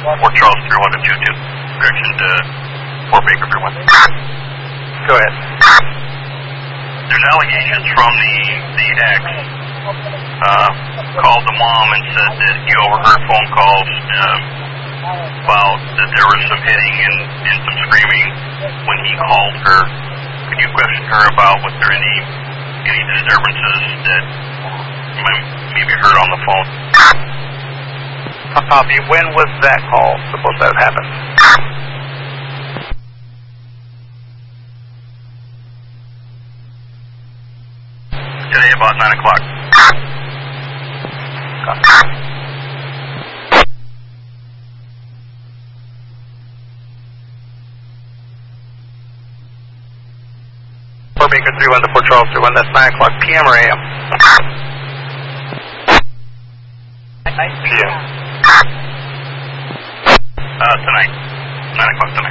Fort Charles 3122. Correction to Fort Baker 31. Go ahead. There's allegations from the ex. Called the mom and said that he overheard phone calls about that there was some hitting and some screaming when he called her. Could you question her about was there any disturbances that maybe heard on the phone? Copy. When was that call supposed to have happened? Today about 9 o'clock. Fort Baker 31 to Fort Charles 31, that's 9 o'clock p.m. or a.m.? PM. Tonight. 9 o'clock tonight.